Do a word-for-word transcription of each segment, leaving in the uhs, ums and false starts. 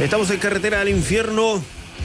Estamos en Carretera al Infierno.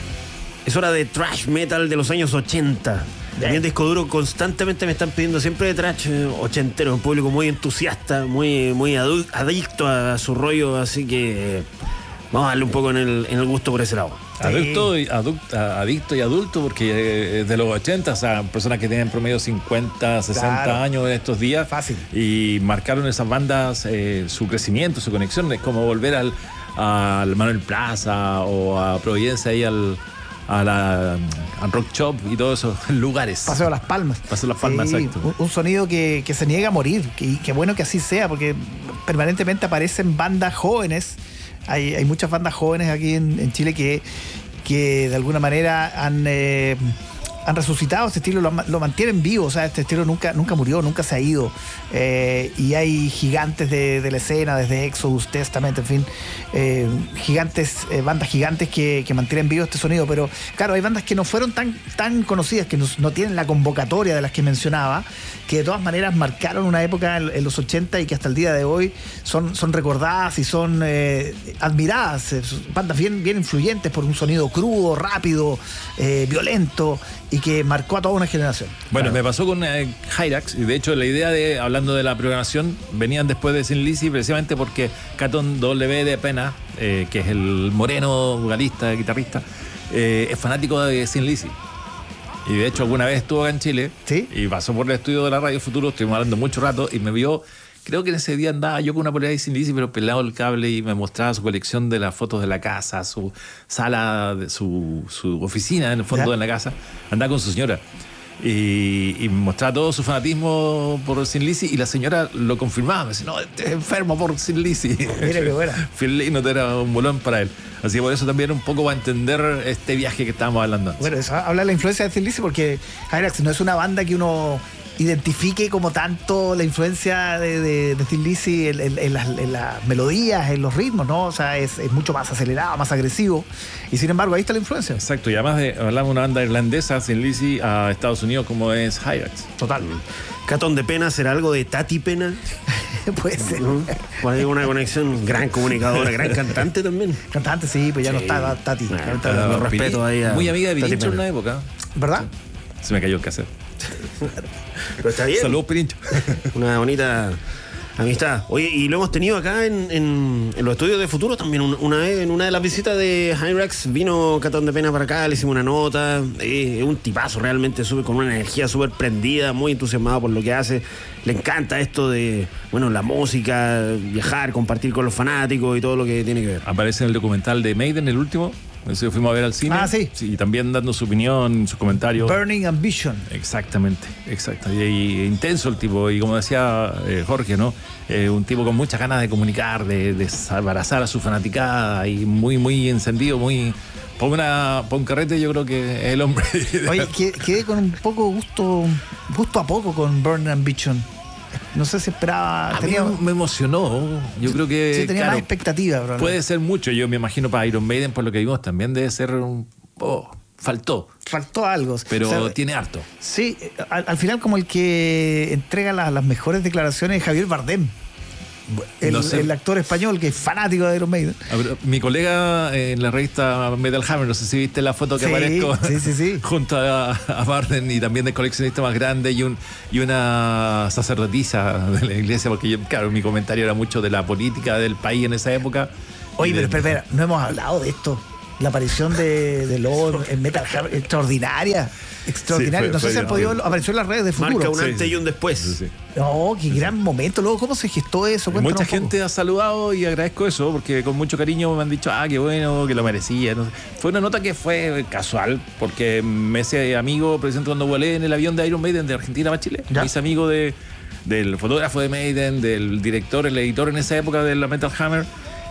Es hora de thrash metal de los años ochenta. Bien. En Disco Duro constantemente me están pidiendo siempre de thrash ochentero. Un público muy entusiasta, muy, muy adicto a su rollo. Así que vamos a darle un poco en el, en el gusto por ese lado. Sí. Adicto, y adulto, adicto y adulto, porque es de los ochenta, o sea, personas que tienen promedio cincuenta, sesenta claro. años en estos días. Fácil. Y marcaron esas bandas eh, su crecimiento, su conexión. Es como volver al, al Manuel Plaza o a Providencia y al, a la al Rock Shop y todos esos lugares. Paseo a Las Palmas. Paseo a Las Palmas, sí, exacto. Un, un sonido que, que se niega a morir. Y qué bueno que así sea, porque permanentemente aparecen bandas jóvenes. Hay, hay muchas bandas jóvenes aquí en, en Chile que, que de alguna manera han, eh, han resucitado este estilo, lo, lo mantienen vivo. O sea, este estilo nunca, nunca murió, nunca se ha ido. Eh, y hay gigantes de, de la escena, desde Exodus, Testament, en fin, eh, gigantes, eh, bandas gigantes que, que mantienen vivo este sonido. Pero claro, hay bandas que no fueron tan, tan conocidas, que no, no tienen la convocatoria de las que mencionaba, que de todas maneras marcaron una época en, en los ochenta y que hasta el día de hoy son, son recordadas y son eh, admiradas. Bandas bien, bien influyentes por un sonido crudo, rápido, eh, violento, y que marcó a toda una generación. Bueno, claro. me pasó con eh, Hyrax, y de hecho la idea de, hablando de la programación, venían después de Sin Lizzy, precisamente porque Caton W de Pena, eh, que es el moreno vocalista, guitarrista, eh, es fanático de Sin Lizzy. Y de hecho alguna vez estuvo acá en Chile, ¿sí? Y pasó por el estudio de la Radio Futuro, estuvimos hablando mucho rato, y me vio, creo que en ese día andaba yo con una polera de Sin Lizzy, pero pelado el cable, y me mostraba su colección de las fotos de la casa, su sala, de su, su oficina en el fondo ¿ya? de la casa, andaba con su señora. Y, y me mostraba todo su fanatismo por Sin Lizzy, y la señora lo confirmaba, me decía, no, estás enfermo por Sin Lizzy. Mira qué buena. Phil Lynott era un bolón para él. Así que por eso también un poco va a entender este viaje que estábamos hablando antes. Bueno, eso habla de la influencia de Sin Lizzy, porque Hyrax no es una banda que uno identifique como tanto la influencia de, de, de Thin Lizzy en, en, en, las, en las melodías, en los ritmos, ¿no? O sea, es, es mucho más acelerado, más agresivo, y sin embargo ahí está la influencia. Exacto, y además de hablar de una banda irlandesa, Thin Lizzy, a Estados Unidos, como es Hyrax. Total. Catón de Pena, ¿será algo de Tati Pena? Puede ser. ¿No? Por ahí una conexión, gran comunicadora, gran cantante también. Cantante, sí, pues ya sí. no está Tati. Nah, no está, lo respeto ahí a muy amiga de Tati Pirincho en Pena. una época. ¿Verdad? Sí. Se me cayó el cassette. Pero está bien. Saludos, Pirincho. Una bonita amistad. Oye, y lo hemos tenido acá en, en, en los estudios de Futuro también. Una vez, en una de las visitas de Hyrax, vino Catón de Pena para acá, le hicimos una nota. Es eh, un tipazo realmente, sube con una energía súper prendida, muy entusiasmado por lo que hace. Le encanta esto de, bueno, la música, viajar, compartir con los fanáticos y todo lo que tiene que ver. Aparece en el documental de Maiden, el último. Entonces fuimos a ver al cine. Ah, sí. sí. Y también dando su opinión, sus comentarios. Burning Ambition. Exactamente, exacto. Y, y intenso el tipo. Y como decía eh, Jorge, ¿no? Eh, un tipo con muchas ganas de comunicar, de, de abrazar a su fanaticada, y muy, muy encendido, muy. Para una, pa un carrete, yo creo que es el hombre. Oye, quedé con un poco gusto, gusto a poco con Burning Ambition. No sé si esperaba. A tenía, mí me emocionó. Yo creo que. Sí, tenía claro, más expectativa, bro. Puede ser mucho. Yo me imagino para Iron Maiden, por lo que vimos, también debe ser un. Oh, faltó. Faltó algo. Pero o sea, tiene harto. Sí, al, al final, como el que entrega la, las mejores declaraciones es Javier Bardem. El, no sé. el actor español que es fanático de Iron Maiden. Ver, mi colega en la revista Metal Hammer, no sé si viste la foto que sí, aparezco sí, sí, sí. junto a, a Barden, y también de coleccionista más grande, y un y una sacerdotisa de la iglesia, porque yo, claro, mi comentario era mucho de la política del país en esa época. Oye, pero de, espera, espera, no hemos hablado de esto. La aparición de, de Lobo en Metal Hammer, extraordinaria. Extraordinaria. Sí, fue, no sé fue, si han podido, sí. apareció en las redes de Futuro. Marca un antes sí, y un después. Sí, sí. No, qué gran momento. Luego, ¿cómo se gestó eso? Cuéntanos Mucha gente ha saludado y agradezco eso, porque con mucho cariño me han dicho, ah, qué bueno, que lo merecía. No sé. Fue una nota que fue casual, porque me hice amigo, precisamente cuando volé en el avión de Iron Maiden de Argentina para Chile, ¿ya? Me hice amigo de, del fotógrafo de Maiden, del director, el editor en esa época de la Metal Hammer,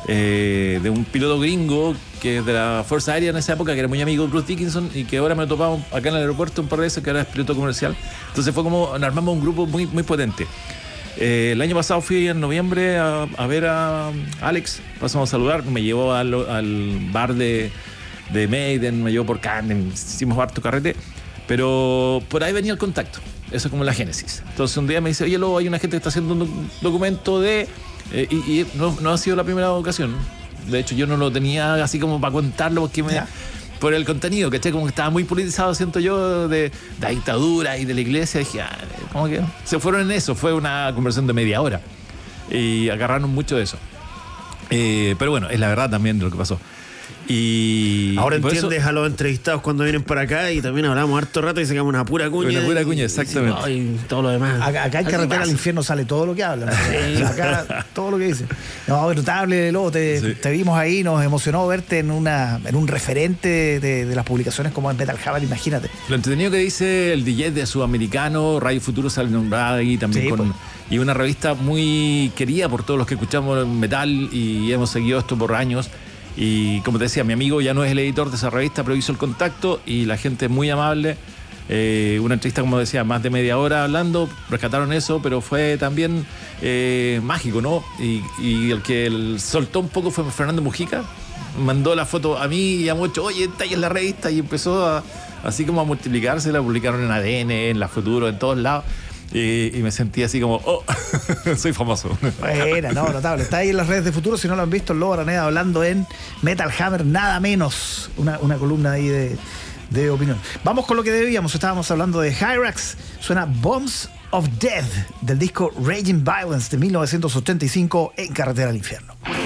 eh, de un piloto gringo que es de la Fuerza Aérea en esa época, que era muy amigo de Bruce Dickinson, y que ahora me lo topamos acá en el aeropuerto un par de veces, que ahora es piloto comercial. Entonces fue como armamos un grupo muy, muy potente. Eh, el año pasado fui en noviembre a, a ver a Alex, pasamos a saludar, me llevó al, al bar de, de Maiden, me llevó por carne, hicimos harto carrete, pero por ahí venía el contacto. Eso es como la génesis. Entonces un día me dice, oye, Lobo, hay una gente que está haciendo un documento de... Eh, y y no, no ha sido la primera ocasión. De hecho, yo no lo tenía así como para contarlo porque me... Ya. Por el contenido, ¿cachai? Como que estaba muy politizado, siento yo, de, de la dictadura y de la iglesia. Dije, ah, como que se fueron en eso. Fue una conversación de media hora. Y agarraron mucho de eso. Eh, pero bueno, es la verdad también de lo que pasó. Y Ahora por entiendes eso, a los entrevistados cuando vienen para acá y también hablamos harto rato y sacamos una pura cuña. Una pura cuña, y- exactamente. Y, y todo lo demás. Acá, acá en Así Carretera pasa. al Infierno sale todo lo que hablan. Acá todo lo que dicen. No, notable, Lobo, te, Sí. te vimos ahí, nos emocionó verte en una en un referente de, de las publicaciones como en Metal Hammer, imagínate. lo entretenido que dice el D J de Sudamericano, Radio Futuro sale nombrada ahí también Sí, con, pues. y una revista muy querida por todos los que escuchamos metal y hemos seguido esto por años. Y como te decía, mi amigo ya no es el editor de esa revista, pero hizo el contacto y la gente es muy amable. Eh, una entrevista, como decía, más de media hora hablando, rescataron eso, pero fue también eh, mágico, ¿no? Y, y el que el soltó un poco fue Fernando Mujica, mandó la foto a mí y a muchos, oye, está ahí en la revista, y empezó a, así como a multiplicarse, la publicaron en A D N, en La Futuro, en todos lados. Y, y me sentí así como, oh, soy famoso. Buena, no, notable. Está ahí en las redes de Futuro, si no lo han visto, el Lobo Araneda hablando en Metal Hammer, nada menos. Una, una columna ahí de, de opinión. Vamos con lo que debíamos. Estábamos hablando de Hyrax. Suena Bombs of Death del disco Raging Violence de mil novecientos ochenta y cinco en Carretera al Infierno.